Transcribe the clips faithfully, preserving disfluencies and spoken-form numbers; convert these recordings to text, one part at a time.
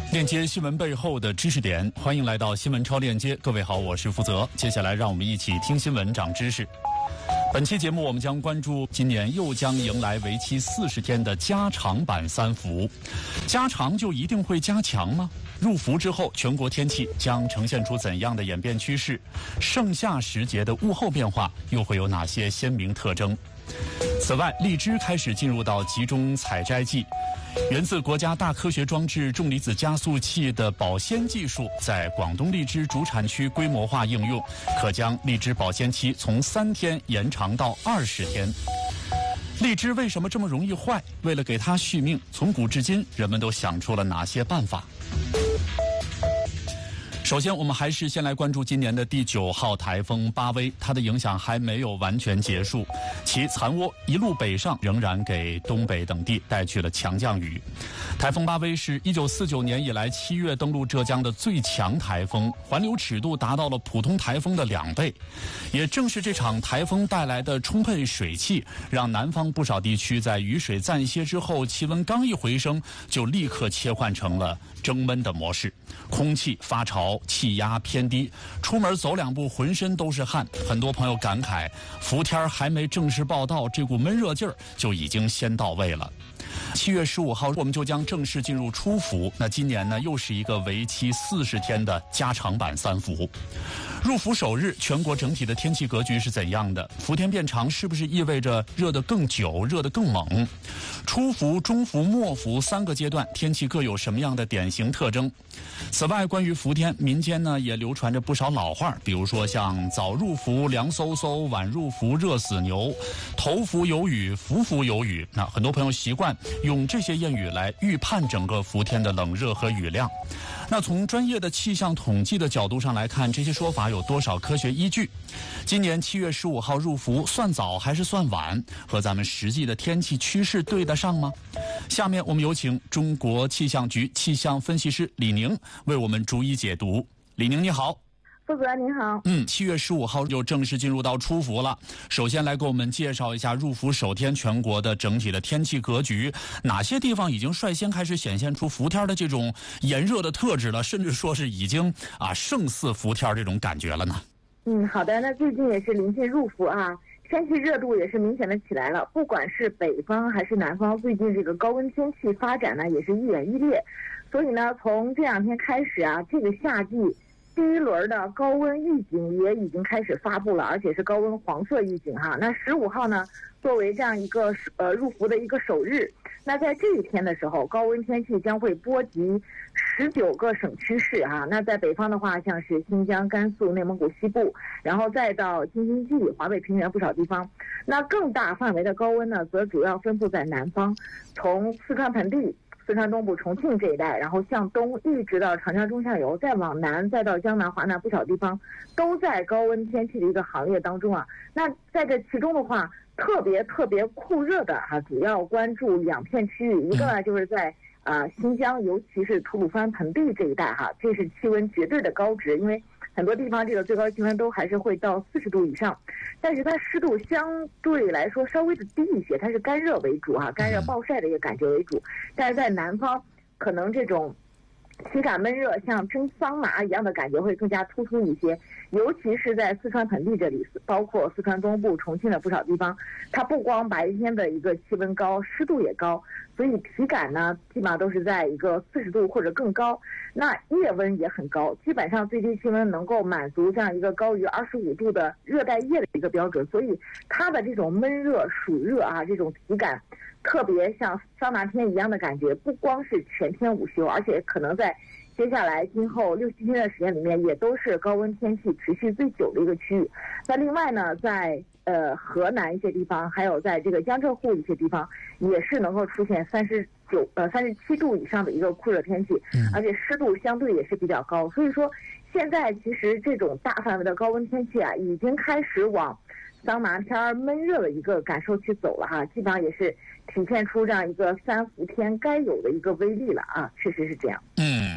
链接新闻背后的知识点，欢迎来到新闻超链接。各位好，我是负责。接下来让我们一起听新闻长知识。本期节目我们将关注今年又将迎来为期四十天的加长版三伏。加长就一定会加强吗？入伏之后，全国天气将呈现出怎样的演变趋势？盛夏时节的物候变化又会有哪些鲜明特征？此外，荔枝开始进入到集中采摘季。源自国家大科学装置重离子加速器的保鲜技术在广东荔枝主产区规模化应用，可将荔枝保鲜期从三天延长到二十天。荔枝为什么这么容易坏？为了给它续命，从古至今人们都想出了哪些办法？首先，我们还是先来关注今年的第九号台风巴威，它的影响还没有完全结束，其残涡一路北上，仍然给东北等地带去了强降雨。台风巴威是一九四九年以来七月登陆浙江的最强台风，环流尺度达到了普通台风的两倍。也正是这场台风带来的充沛水汽，让南方不少地区在雨水暂歇之后，气温刚一回升，就立刻切换成了蒸闷的模式，空气发潮，气压偏低，出门走两步浑身都是汗。很多朋友感慨，伏天还没正式报到，这股闷热劲儿就已经先到位了。七月十五号，我们就将正式进入初伏。那今年呢，又是一个为期四十天的加长版三伏。入伏首日，全国整体的天气格局是怎样的？伏天变长是不是意味着热得更久，热得更猛？初伏、中伏、末伏三个阶段，天气各有什么样的典型特征？此外，关于伏天，民间呢也流传着不少老话，比如说像早入伏凉飕飕，晚入伏热死牛，头伏有雨，伏伏有雨。那很多朋友习惯用这些谚语来预判整个伏天的冷热和雨量。那从专业的气象统计的角度上来看，这些说法有多少科学依据？今年七月十五号入伏算早还是算晚？和咱们实际的天气趋势对得上吗？下面我们有请中国气象局气象分析师李宁为我们逐一解读。李宁你好。 负责您好。 嗯，七月十五号就正式进入到初伏了。首先来给我们介绍一下入伏首天全国的整体的天气格局，哪些地方已经率先开始显现出伏天的这种炎热的特质了，甚至说是已经啊胜似伏天这种感觉了呢？ 嗯，好的。那最近也是临近入伏啊，天气热度也是明显的起来了。不管是北方还是南方，最近这个高温天气发展呢也是愈演愈烈。所以呢，从这两天开始啊，这个夏季第一轮的高温预警也已经开始发布了，而且是高温黄色预警哈。那十五号呢，作为这样一个呃入伏的一个首日，那在这一天的时候，高温天气将会波及十九个省区市哈。那在北方的话，像是新疆、甘肃、内蒙古西部，然后再到京津冀、华北平原不少地方。那更大范围的高温呢，则主要分布在南方，从四川盆地、四川东部、重庆这一带，然后向东一直到长江中下游，再往南，再到江南、华南不少地方，都在高温天气的一个行列当中啊。那在这其中的话，特别特别酷热的哈、啊，主要关注两片区域，一个呢就是在啊、呃、新疆，尤其是吐鲁番盆地这一带哈、啊，这是气温绝对的高值，因为很多地方这个最高气温都还是会到四十度以上，但是它湿度相对来说稍微的低一些，它是干热为主哈、啊，干热暴晒的一个感觉为主。但是在南方，可能这种体感闷热像蒸桑拿一样的感觉会更加突出一些，尤其是在四川盆地这里，包括四川东部、重庆的不少地方，它不光白天的一个气温高，湿度也高，所以体感呢基本上都是在一个四十度或者更高。那夜温也很高，基本上最低气温能够满足这样一个高于二十五度的热带夜的一个标准，所以它的这种闷热、暑热啊，这种体感特别像桑拿天一样的感觉，不光是全天无休，而且可能在接下来今后六七天的时间里面，也都是高温天气持续最久的一个区域。那另外呢，在呃河南一些地方，还有在这个江浙沪一些地方，也是能够出现三十九呃三十七度以上的一个酷热天气，而且湿度相对也是比较高。所以说，现在其实这种大范围的高温天气啊，已经开始往桑拿天闷热的一个感受去走了哈，基本上也是体现出这样一个三伏天该有的一个威力了啊，确实是这样。 嗯，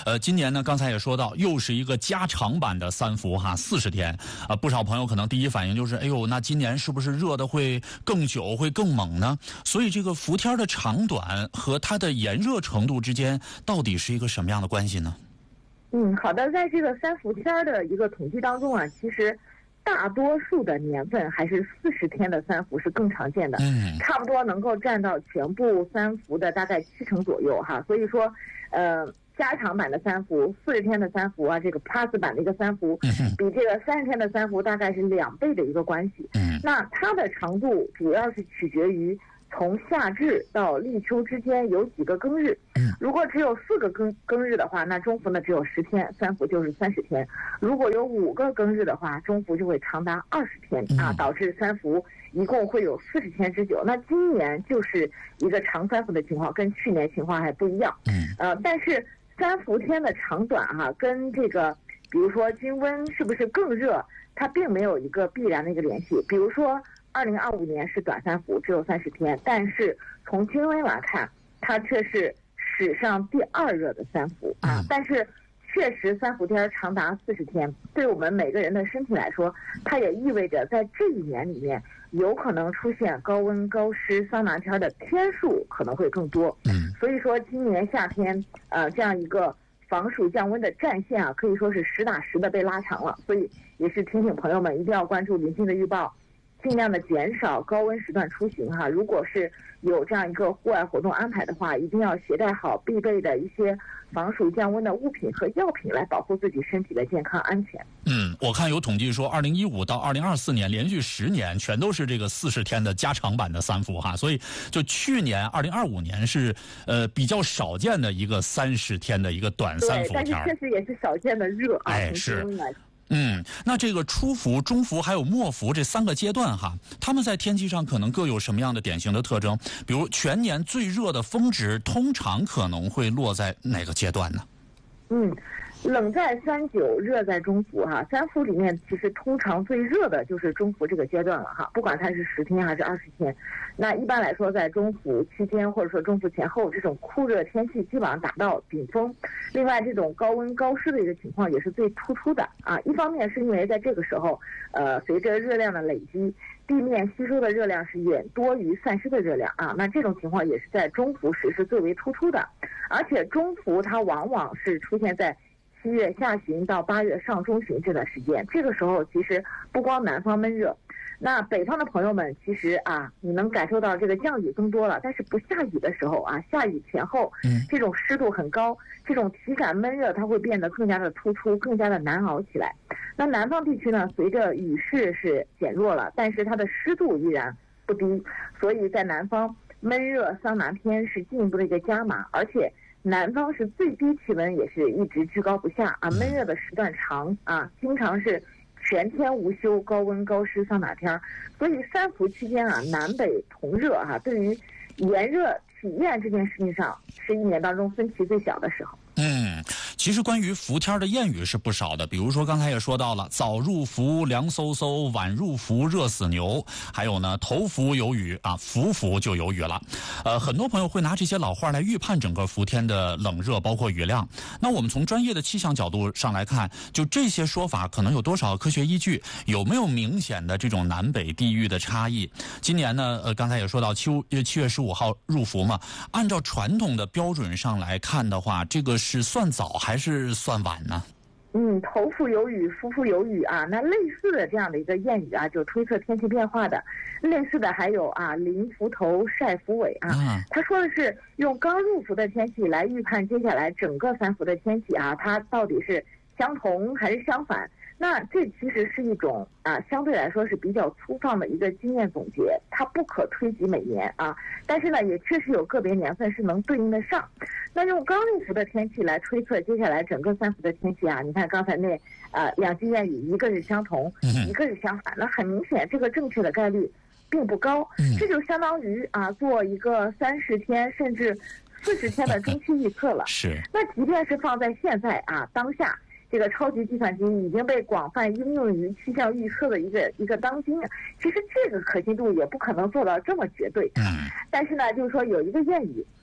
呃，今年呢，刚才也说到，又是一个加长版的三伏哈，四十天。啊、呃，不少朋友可能第一反应就是，哎呦，那今年是不是热的会更久，会更猛呢？所以这个伏天的长短和它的炎热程度之间，到底是一个什么样的关系呢？ 嗯，好的，在这个三伏天的一个统计当中啊，其实大多数的年份还是四十天的三伏是更常见的，嗯，差不多能够占到全部三伏的大概七成左右哈。所以说，呃，加长版的三伏，四十天的三伏啊，这个 Plus 版的一个三伏，嗯、比这个三十天的三伏大概是两倍的一个关系。嗯，那它的长度主要是取决于从夏至到立秋之间有几个庚日。如果只有四个庚庚日的话，那中伏呢只有十天，三伏就是三十天。如果有五个庚日的话，中伏就会长达二十天啊，导致三伏一共会有四十天之久。那今年就是一个长三伏的情况，跟去年情况还不一样。呃，但是三伏天的长短哈、啊，跟这个比如说均温是不是更热，它并没有一个必然的一个联系。比如说二零二五年是短三伏，只有三十天，但是从均温来看，它却是史上第二热的三伏啊！但是确实三伏天长达四十天，对我们每个人的身体来说，它也意味着在这一年里面有可能出现高温高湿桑拿天的天数可能会更多。嗯，所以说今年夏天呃这样一个防暑降温的战线啊，可以说是实打实的被拉长了。所以也是提醒朋友们一定要关注临近的预报，尽量的减少高温时段出行哈。如果是有这样一个户外活动安排的话，一定要携带好必备的一些防暑降温的物品和药品，来保护自己身体的健康安全。 嗯，我看有统计说，二零一五到二零二四年连续十年全都是这个四十天的加长版的三伏哈，所以就去年二零二五年是呃比较少见的一个三十天的一个短三伏天， 但是确实也是少见的热啊。 哎，是。嗯，那这个初伏、中伏还有末伏这三个阶段哈，他们在天气上可能各有什么样的典型的特征？比如全年最热的峰值通常可能会落在哪个阶段呢？ 嗯，冷在三九，热在中伏哈。三伏里面其实通常最热的就是中伏这个阶段了哈，不管它是十天还是二十天。那一般来说，在中伏期间或者说中伏前后，这种酷热天气基本上达到顶峰。另外，这种高温高湿的一个情况也是最突出的啊。一方面是因为在这个时候，呃，随着热量的累积，地面吸收的热量是远多于散失的热量啊。那这种情况也是在中伏时是最为突出的，而且中伏它往往是出现在七月下旬到八月上中旬这段时间。这个时候其实不光南方闷热，那北方的朋友们其实啊，你能感受到这个降雨更多了，但是不下雨的时候啊，下雨前后，这种湿度很高，这种体感闷热它会变得更加的突出，更加的难熬起来。那南方地区呢，随着雨势是减弱了，但是它的湿度依然不低，所以在南方闷热桑拿天是进一步的一个加码，而且南方是最低气温也是一直居高不下啊，闷热的时段长啊，经常是全天无休，高温高湿桑拿天。所以三伏期间啊，南北同热啊，对于炎热体验这件事情上，是一年当中分歧最小的时候。 嗯，其实关于伏天的谚语是不少的，比如说刚才也说到了，早入伏凉飕飕，晚入伏热死牛，还有呢，头伏有雨啊，伏伏就有雨了。呃，很多朋友会拿这些老话来预判整个伏天的冷热，包括雨量。那我们从专业的气象角度上来看，就这些说法可能有多少科学依据？有没有明显的这种南北地域的差异？今年呢，呃，刚才也说到七七月十五号入伏嘛，按照传统的标准上来看的话，这个是算早还是算晚呢？ 嗯，头伏有雨，伏伏有雨啊。那类似的这样的一个谚语啊，就推测天气变化的。类似的还有啊，临伏头，晒伏尾啊。嗯、他说的是用刚入伏的天气来预判接下来整个三伏的天气啊，它到底是相同还是相反？那这其实是一种啊，相对来说是比较粗放的一个经验总结，它不可推及每年啊。但是呢，也确实有个别年份是能对应得上。那用刚入伏的天气来推测接下来整个三伏的天气啊，你看刚才那呃两句谚语，一个是相同，一个是相反，那很明显这个正确的概率并不高。这就相当于啊做一个三十天甚至四十天的中期预测了。 是。 那即便是放在现在啊当下。这个超级计算机已经被广泛应用于气象预测的一个一个当今，其实这个可信度也不可能做到这么绝对。嗯。但是呢，就是说有一个谚语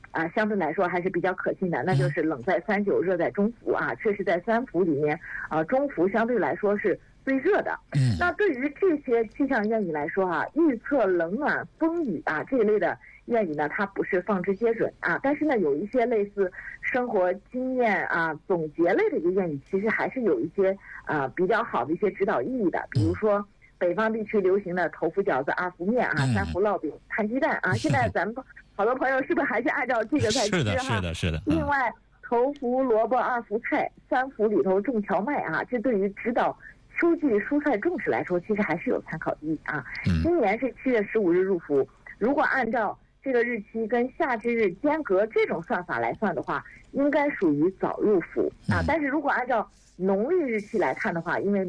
啊，相对来说还是比较可信的，那就是冷在三九，热在中伏啊。确实在三伏里面，啊，中伏相对来说是最热的。 嗯， 那对于这些气象谚语来说啊，预测冷暖风雨啊这一类的谚语呢，它不是放之皆准啊。但是呢，有一些类似生活经验啊总结类的一个谚语，其实还是有一些啊比较好的一些指导意义的。比如说北方地区流行的头伏饺子、二伏面啊、三伏烙饼、摊鸡蛋啊，现在咱们好多朋友是不是还是按照这个在吃哈？ 是的，是的，是的。 另外，头伏萝卜，二伏菜，三伏里头种荞麦啊，这对于指导秋季蔬菜种植来说，其实还是有参考意义啊。 嗯、 今年是七月十五日入伏，如果按照这个日期跟夏至日间隔这种算法来算的话，应该属于早入伏啊。但是如果按照农历日期来看的话，因为